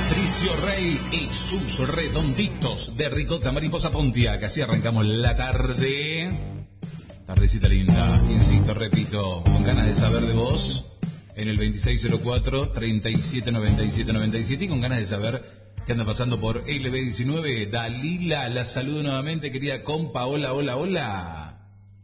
Patricio Rey y sus redonditos de ricota mariposa Pontiac. Así arrancamos la tarde. Tardecita linda, insisto, repito, con ganas de saber de vos en el 2604-379797 y con ganas de saber qué anda pasando por LB19. Dalila, la saludo nuevamente, querida compa. Hola, hola, hola.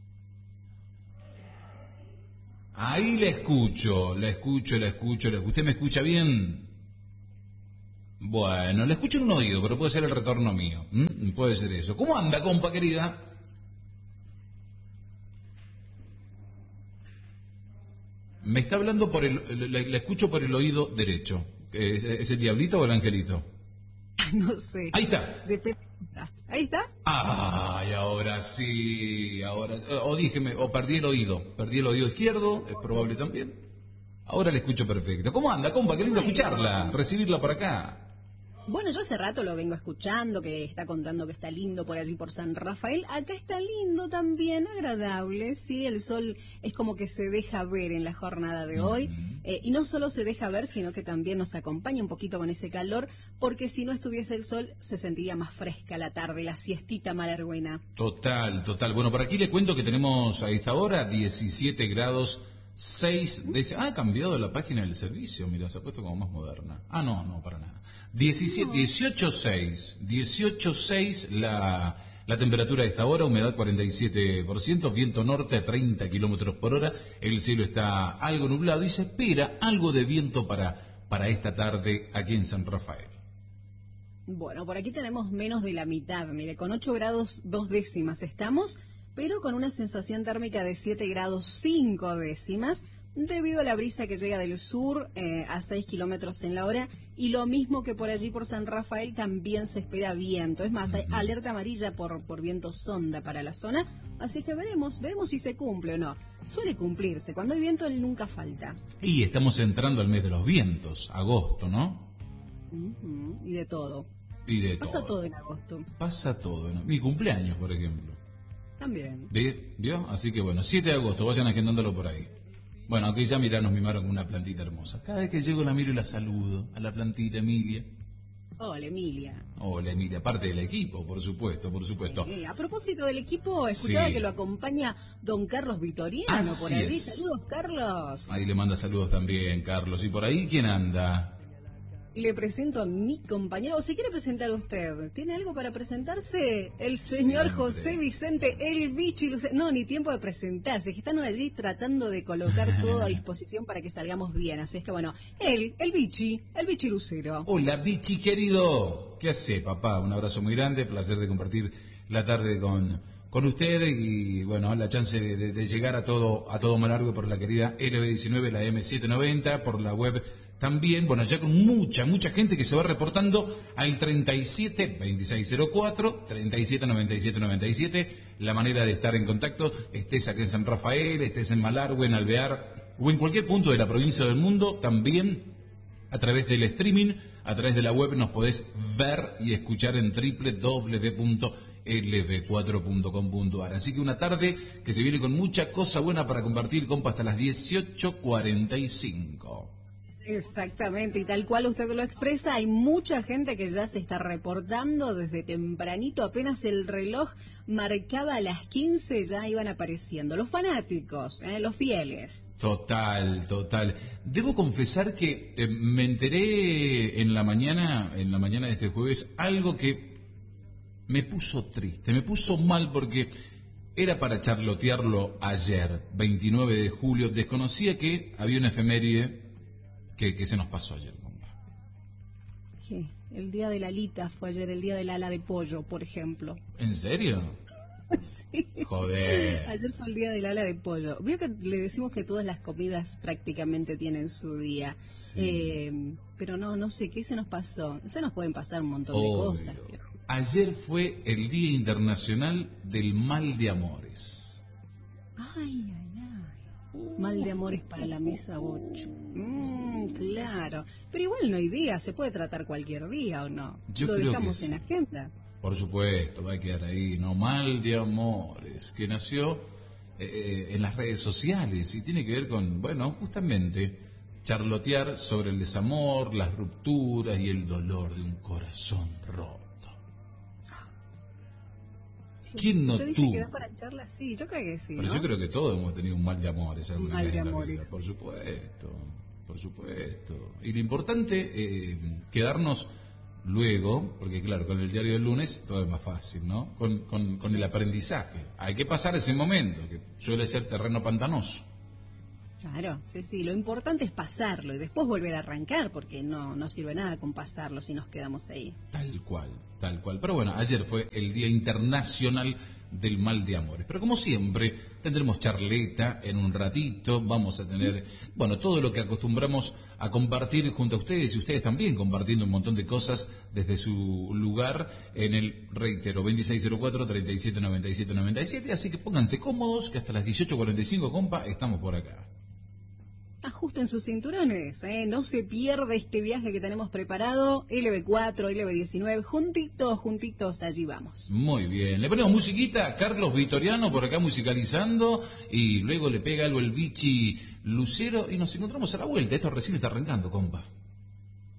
Ahí la escucho. ¿Usted me escucha bien? Bueno, la escucho en un oído, pero puede ser el retorno mío. Puede ser eso. ¿Cómo anda, compa querida? Me está hablando por la escucho por el oído derecho. ¿Es el diablito o el angelito? No sé. Ahí está. Depende. Ahí está. Ay, ahora sí. O perdí el oído. Perdí el oído izquierdo, es probable también. Ahora la escucho perfecto. ¿Cómo anda, compa? Qué lindo escucharla, recibirla por acá. Bueno, yo hace rato lo vengo escuchando, que está contando que está lindo por allí por San Rafael. Acá está lindo también, agradable, sí, el sol es como que se deja ver en la jornada de hoy. Y no solo se deja ver, sino que también nos acompaña un poquito con ese calor, porque si no estuviese el sol, se sentiría más fresca la tarde, la siestita malargüena. Total. Bueno, por aquí le cuento que tenemos a esta hora 17 grados 6 décimas. Ha cambiado la página del servicio, mira, se ha puesto como más moderna. No, para nada. 18.6 la temperatura de esta hora, humedad 47%, viento norte a 30 kilómetros por hora, el cielo está algo nublado y se espera algo de viento para esta tarde aquí en San Rafael. Bueno, por aquí tenemos menos de la mitad, mire, con 8 grados 2 décimas estamos, pero con una sensación térmica de 7 grados 5 décimas, debido a la brisa que llega del sur a 6 kilómetros en la hora, y lo mismo que por allí por San Rafael también se espera viento. Es más, hay alerta amarilla por viento sonda para la zona, así que veremos si se cumple o no. Suele cumplirse, cuando hay viento él nunca falta. Y estamos entrando al mes de los vientos, agosto, ¿no? Y de todo. Pasa todo en agosto. Pasa todo, ¿no? Mi cumpleaños, por ejemplo. También. ¿Vio? Así que bueno, 7 de agosto, vayan agendándolo por ahí. Bueno, aquí ya mirá, nos mimaron con una plantita hermosa. Cada vez que llego la miro y la saludo a la plantita Emilia. Hola, Emilia. Hola, Emilia, parte del equipo, por supuesto. A propósito del equipo, escuchaba que lo acompaña don Carlos Vitoriano por allí. Saludos, Carlos. Ahí le manda saludos también, Carlos. ¿Y por ahí quién anda? Le presento a mi compañero, o se quiere presentar usted. ¿Tiene algo para presentarse? El señor José Vicente, el Bichi Lucero. No, ni tiempo de presentarse, que están allí tratando de colocar todo a disposición para que salgamos bien. Así es que bueno, el Bichi Lucero. Hola, Bichi querido. ¿Qué hace, papá? Un abrazo muy grande, placer de compartir la tarde con usted y bueno, la chance de llegar a todo Malargüe por la querida LB19, la M790, por la web también, bueno, ya con mucha gente que se va reportando al 37-2604, 37-97-97, la manera de estar en contacto, estés aquí en San Rafael, estés en Malargüe, en Alvear, o en cualquier punto de la provincia del mundo, también a través del streaming, a través de la web nos podés ver y escuchar en www.lb4.com.ar. Así que una tarde que se viene con mucha cosa buena para compartir, compa, hasta las 18:45. Exactamente, y tal cual usted lo expresa, hay mucha gente que ya se está reportando desde tempranito, apenas el reloj marcaba las 15, ya iban apareciendo los fanáticos, los fieles. Total. Debo confesar que me enteré en la mañana de este jueves, algo que me puso triste, me puso mal porque era para charlotearlo ayer, 29 de julio, desconocía que había una efeméride que se nos pasó ayer, compa. ¿Qué? El día de la alita fue ayer, el día del ala de pollo, por ejemplo. ¿En serio? Sí. Joder. Ayer fue el día del ala de pollo. Vio que le decimos que todas las comidas prácticamente tienen su día. Sí. Pero no sé, ¿qué se nos pasó? Se nos pueden pasar un montón de cosas. Viejo. Ayer fue el Día Internacional del Mal de Amores. Ay. Mal de amores para la mesa 8. Claro. Pero igual no hay día, se puede tratar cualquier día, ¿o no? Yo lo creo dejamos que en agenda. Por supuesto, va a quedar ahí, ¿no? Mal de Amores, que nació en las redes sociales y tiene que ver con, bueno, justamente charlotear sobre el desamor, las rupturas y el dolor de un corazón roto. ¿Quién no ¿Usted dice tuvo? que da para charla? Sí, yo creo que sí, Pero ¿no? yo creo que todos hemos tenido un mal de amores alguna mal vez de en la amores. vida, por supuesto, por supuesto. Y lo importante, quedarnos luego, porque claro, con el diario del lunes todo es más fácil, ¿no? Con el aprendizaje. Hay que pasar ese momento, que suele ser terreno pantanoso. Claro, sí, lo importante es pasarlo y después volver a arrancar, porque no sirve nada con pasarlo si nos quedamos ahí. Tal cual, tal cual. Pero bueno, ayer fue el Día Internacional del Mal de Amores. Pero como siempre, tendremos charleta en un ratito, vamos a tener, bueno, todo lo que acostumbramos a compartir junto a ustedes y ustedes también compartiendo un montón de cosas desde su lugar en el, reitero, 2604-379797. Así que pónganse cómodos que hasta las 18:45, compa, estamos por acá. Ajusten sus cinturones, no se pierde este viaje que tenemos preparado, LB4, LB19, juntitos, allí vamos. Muy bien, le ponemos musiquita a Carlos Vitoriano por acá musicalizando y luego le pega algo el Bichi Lucero y nos encontramos a la vuelta. Esto recién está arrancando, compa.